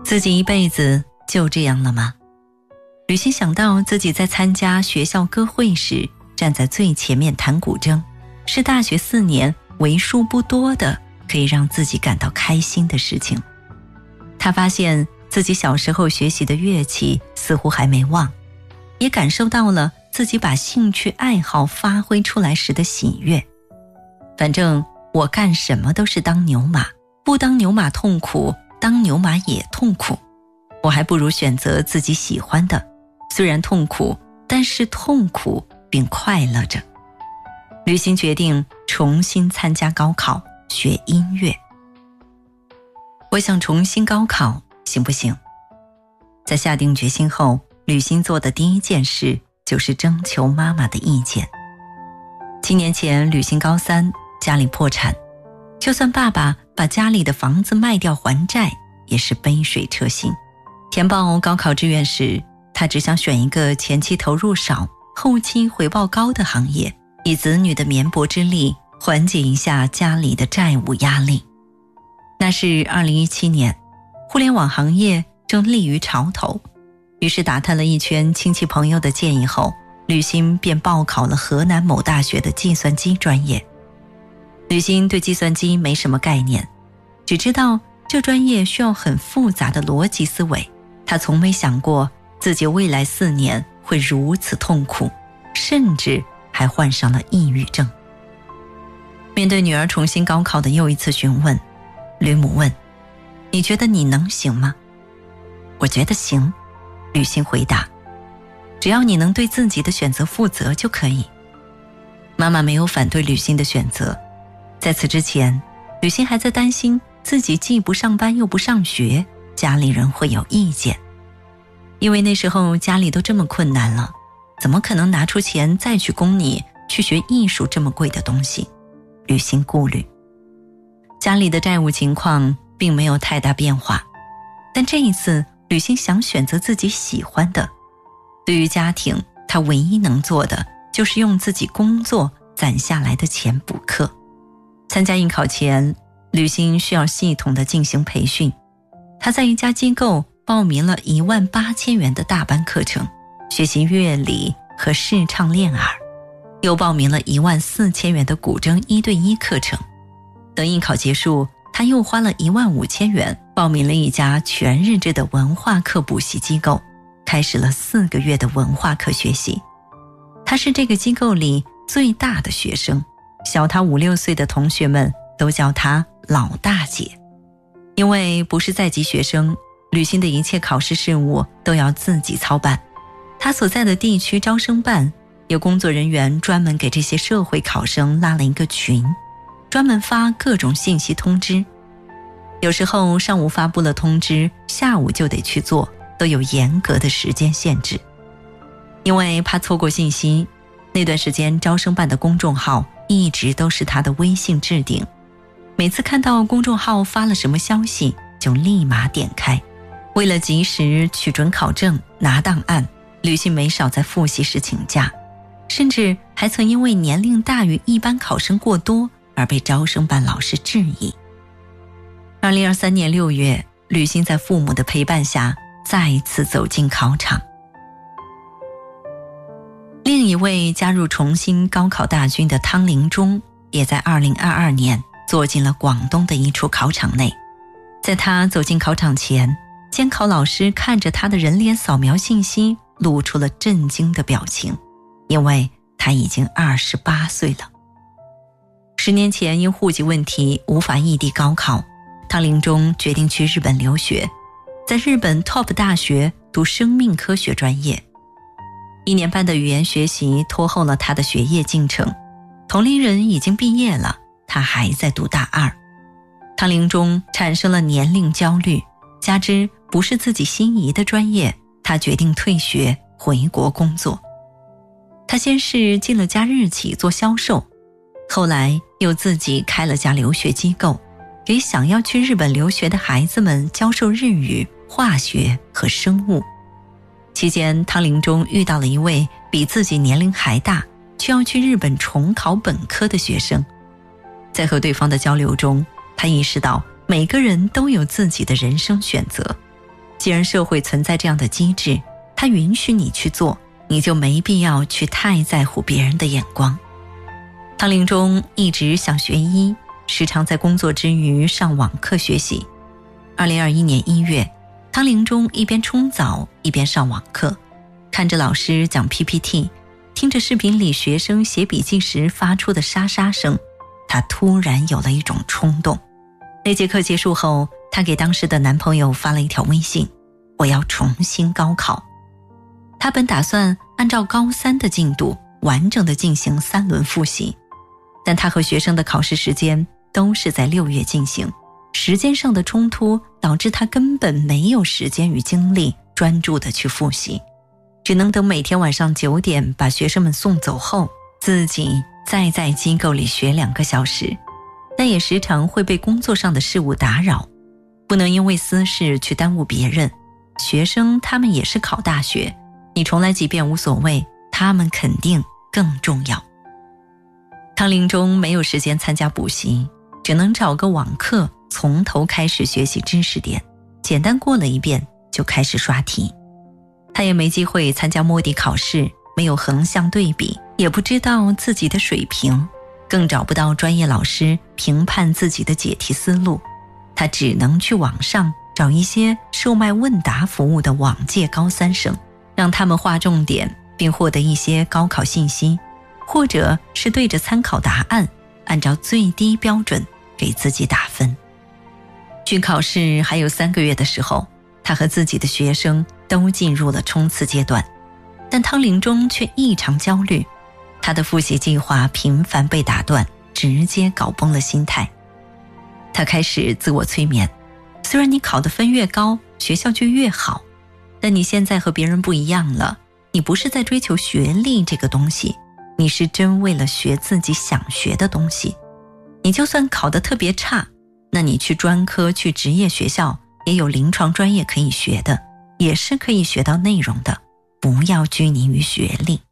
自己一辈子就这样了吗？吕欣想到自己在参加学校歌会时站在最前面弹古筝，是大学4年为数不多的可以让自己感到开心的事情。他发现自己小时候学习的乐器似乎还没忘，也感受到了自己把兴趣爱好发挥出来时的喜悦。反正我干什么都是当牛马，不当牛马痛苦，当牛马也痛苦，我还不如选择自己喜欢的，虽然痛苦，但是痛苦并快乐着。吕欣决定重新参加高考，学音乐。我想重新高考，行不行？在下定决心后，吕欣做的第一件事就是征求妈妈的意见。7年前，吕欣高3，家里破产，就算爸爸把家里的房子卖掉还债，也是杯水车薪。填报高考志愿时，他只想选一个前期投入少，后期回报高的行业，以子女的绵薄之力缓解一下家里的债务压力。那是2017年，互联网行业正立于潮头，于是打探了一圈亲戚朋友的建议后，吕欣便报考了河南某大学的计算机专业。吕欣对计算机没什么概念，只知道这专业需要很复杂的逻辑思维，他从没想过自己未来4年会如此痛苦，甚至还患上了抑郁症。面对女儿重新高考的又一次询问，吕母问：你觉得你能行吗？我觉得行，吕欣回答，只要你能对自己的选择负责就可以。妈妈没有反对吕欣的选择，在此之前，吕欣还在担心自己既不上班又不上学，家里人会有意见。因为那时候家里都这么困难了，怎么可能拿出钱再去供你去学艺术这么贵的东西？吕欣顾虑。家里的债务情况并没有太大变化，但这一次吕欣想选择自己喜欢的。对于家庭，她唯一能做的就是用自己工作攒下来的钱补课。参加应考前，吕欣需要系统的进行培训。她在一家机构报名了18000元的大班课程，学习乐理和视唱练耳，又报名了14000元的古筝1对1课程。等应考结束，他又花了15000元报名了一家全日制的文化课补习机构，开始了4个月的文化课学习。他是这个机构里最大的学生，小他5、6岁的同学们都叫他老大姐。因为不是在籍学生，吕欣的一切考试事务都要自己操办。他所在的地区招生办有工作人员专门给这些社会考生拉了一个群，专门发各种信息通知。有时候上午发布了通知，下午就得去做，都有严格的时间限制。因为怕错过信息，那段时间招生办的公众号一直都是他的微信置顶，每次看到公众号发了什么消息就立马点开。为了及时取准考证拿档案，吕欣没少在复习时请假，甚至还曾因为年龄大于一般考生过多而被招生办老师质疑。2023年6月，吕欣在父母的陪伴下再一次走进考场。另一位加入重新高考大军的汤林中，也在2022年坐进了广东的一处考场内。在他走进考场前，监考老师看着他的人脸扫描信息，露出了震惊的表情，因为他已经28岁了。10年前因户籍问题无法异地高考，汤林中决定去日本留学，在日本 TOP 大学读生命科学专业。1年半的语言学习拖后了他的学业进程，同龄人已经毕业了，他还在读大2。汤林中产生了年龄焦虑，加之不是自己心仪的专业，他决定退学回国工作。他先是进了家日企做销售，后来又自己开了家留学机构，给想要去日本留学的孩子们教授日语、化学和生物。期间，汤林中遇到了一位比自己年龄还大，却要去日本重考本科的学生。在和对方的交流中，他意识到每个人都有自己的人生选择， 既然社会存在这样的机制，它允许你去做，你就没必要去太在乎别人的眼光。汤令中一直想学医，时常在工作之余上网课学习。2021年1月，汤令中一边冲澡一边上网课，看着老师讲 PPT， 听着视频里学生写笔记时发出的沙沙声，她突然有了一种冲动。那节课结束后，她给当时的男朋友发了一条微信：我要重新高考。她本打算按照高3的进度完整的进行3轮复习，但她和学生的考试时间都是在6月进行，时间上的冲突导致她根本没有时间与精力专注地去复习，只能等每天晚上9点把学生们送走后，自己再在机构里学2个小时，但也时常会被工作上的事物打扰，不能因为私事去耽误别人。学生他们也是考大学，你重来几遍无所谓，他们肯定更重要。汤令中没有时间参加补习，只能找个网课从头开始学习知识点，简单过了一遍就开始刷题。他也没机会参加摸底考试，没有横向对比，也不知道自己的水平，更找不到专业老师评判自己的解题思路。他只能去网上找一些售卖问答服务的往届高3生，让他们划重点并获得一些高考信息，或者是对着参考答案按照最低标准给自己打分。距考试还有3个月的时候，他和自己的学生都进入了冲刺阶段，但汤令中却异常焦虑，他的复习计划频繁被打断，直接搞崩了心态。他开始自我催眠，虽然你考的分越高，学校就越好，但你现在和别人不一样了，你不是在追求学历这个东西，你是真为了学自己想学的东西。你就算考得特别差，那你去专科去职业学校也有临床专业可以学的，也是可以学到内容的，不要拘泥于学历。